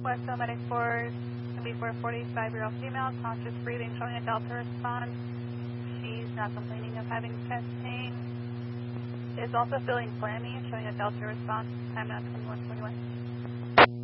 West Medic 4, B4, 45-year-old female, conscious breathing, showing a Delta response. She's not complaining of having chest pain. Is also feeling clammy, showing a Delta response. Time now 21:21.